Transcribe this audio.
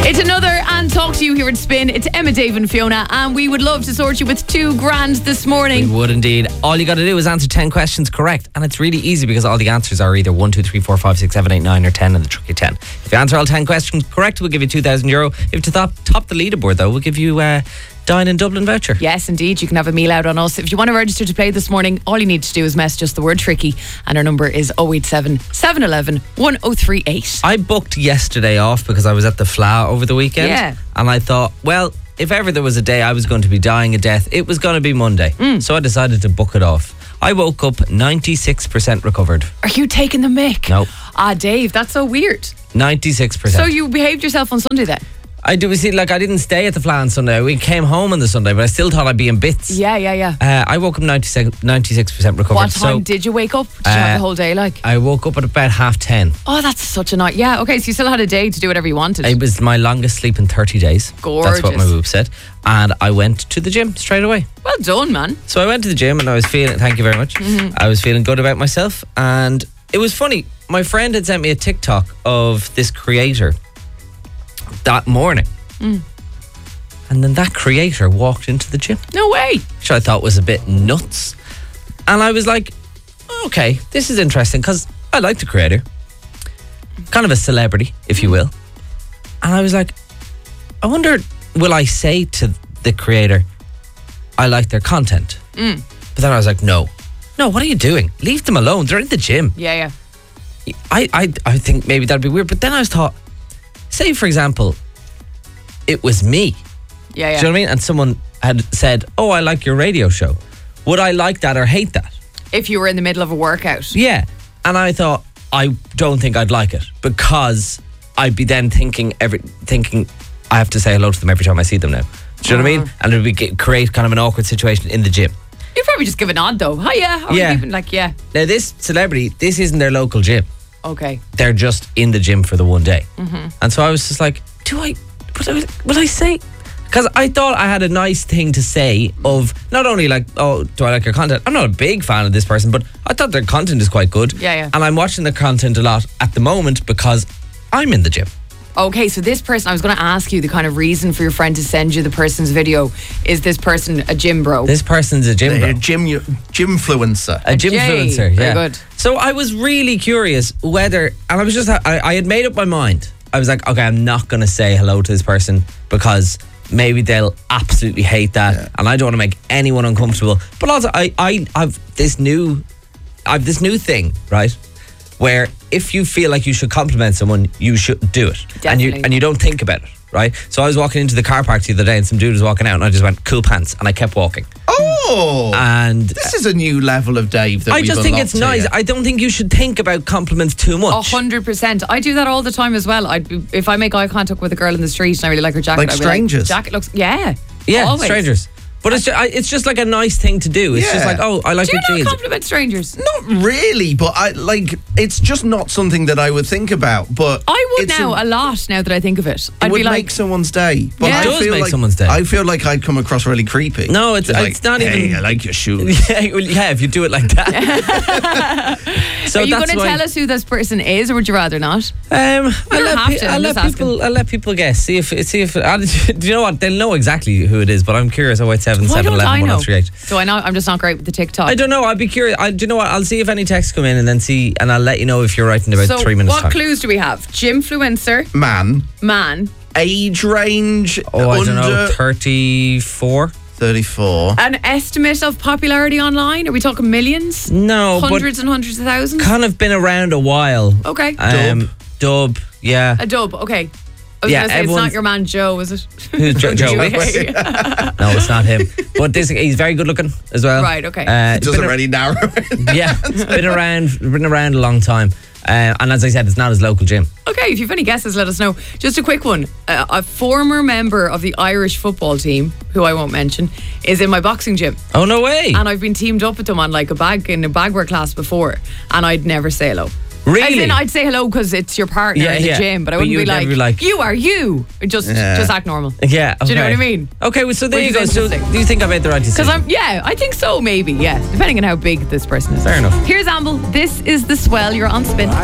It's another and talk to you here at Spin. It's Emma, Dave and Fiona, and we would love to sort you with $2,000 this morning. We would indeed. All you got to do is answer 10 questions correct, and it's really easy because all the answers are either 1, 2, 3, 4, 5, 6, 7, 8, 9 or 10 and the tricky 10. If you answer all 10 questions correct, we'll give you €2,000. If to top the leaderboard though, we'll give you Dine in Dublin voucher. Yes, indeed. You can have a meal out on us. If you want to register to play this morning, all you need to do is message just the word tricky, and our number is 087 711 1038. I booked yesterday off because I was at the Fla over the weekend. Yeah. And I thought, well, if ever there was a day I was going to be dying a death, it was going to be Monday. So I decided to book it off. I woke up 96% recovered. Are you taking the mick? No. Dave, that's so weird. 96%. So you behaved yourself on Sunday then? I didn't stay at the Fla on Sunday. We came home on the Sunday, but I still thought I'd be in bits. Yeah. I woke up 96% recovered. What time did you wake up? Did you have the whole day like? I woke up at about 10:30. Oh, that's such a night. Yeah, okay, so you still had a day to do whatever you wanted. It was my longest sleep in 30 days. Gorgeous. That's what my boob said. And I went to the gym straight away. Well done, man. So I went to the gym and I was feeling, thank you very much. I was feeling good about myself. And it was funny. My friend had sent me a TikTok of this creator that morning. And then that creator walked into the gym, No way. which I thought was a bit nuts. And I was like, okay, this is interesting because I like the creator. Kind of a celebrity, if you will. And I was like, I wonder, will I say to the creator, I like their content? But then I was like, no, what are you doing? Leave them alone. They're in the gym. Yeah. I think maybe that'd be weird. But then I was thought, say, for example, it was me. Yeah. Do you know what I mean? And someone had said, oh, I like your radio show. Would I like that or hate that? If you were in the middle of a workout. Yeah. And I thought, I don't think I'd like it because I'd be then thinking I have to say hello to them every time I see them now. Do you know what I mean? And it would create kind of an awkward situation in the gym. You'd probably just give a nod though. Hiya. Or even like, yeah. Now this celebrity, this isn't their local gym. Okay. They're just in the gym for the one day. And so I was just like, will I say? Because I thought I had a nice thing to say of not only like, oh, do I like your content? I'm not a big fan of this person, but I thought their content is quite good. Yeah. And I'm watching the content a lot at the moment because I'm in the gym. Okay, so this person, I was going to ask you the kind of reason for your friend to send you the person's video. Is this person a gym bro? This person's a gym bro. A gymfluencer. A gymfluencer, yeah. Very good. So I was really curious whether, and I was just, I had made up my mind. I was like, okay, I'm not going to say hello to this person because maybe they'll absolutely hate that, and I don't want to make anyone uncomfortable. But also, I have this new thing, right? Where if you feel like you should compliment someone, you should do it. Definitely. And you don't think about it, right? So I was walking into the car park the other day and some dude was walking out and I just went, cool pants, and I kept walking. Oh! And this is a new level of Dave that I we've just think it's unlocked nice. here. I don't think you should think about compliments too much. 100%. I do that all the time as well. If I make eye contact with a girl in the street and I really like her jacket, Like I'd be strangers? jacket looks, yeah. Yeah, always. strangers. But it's just like a nice thing to do. It's just Yeah. like, oh, I like Do you your not jeans. compliment strangers? Not really, but it's just not something that I would think about. But I would it's now a lot now that I think of it. It I'd would be like, make someone's day. But Yeah. I It does feel make like, someone's day. I feel like I'd come across really creepy. No, it's Just not hey, even. I like your shoes. Yeah, well, yeah, if you do it like that. So are you that's going to why- tell us who this person is, or would you rather not? I'll don't have to, I'm just asking. let people guess. See if. Do you know what? They'll know exactly who it is. But I'm curious. 087 Why don't I 711 know? 1038. So I know I'm just not great with the TikTok. I don't know. I'd be curious. Do you know what? I'll see if any texts come in and then see, and I'll let you know if you're right in about So 3 minutes what time. clues do we have? Gymfluencer, man, Age range Oh, I under don't know. 34. 34. an estimate of popularity online? Are we talking millions? No, Hundreds and hundreds of thousands? but kind of been around a while. Okay. Dub. Yeah. A dub, okay. I was Yeah, going to say, it's everyone's- not your man Joe, is it? Who's Joe Okay. Wicks? No, it's not him. But he's very good looking as well. Right, okay. It it's doesn't been really narrow it. yeah, it's been around a long time. And as I said, it's not his local gym. Okay, if you've any guesses, let us know. Just a quick one. A former member of the Irish football team, who I won't mention, is in my boxing gym. Oh, no way. And I've been teamed up with them on like a bagwear class before, and I'd never say hello. Really? As in, I'd say hello because it's your partner Yeah, in the yeah. gym, but I But wouldn't you be would never like, be like- you are you. Just act normal. Yeah. Do you know okay. what I mean? Okay, well, so there Which you is go. So interesting. do you think I made the right decision? Because I think so, maybe, yeah. Depending on how big this person is. Fair enough. Here's Amble. This is The Swell. You're on Spin.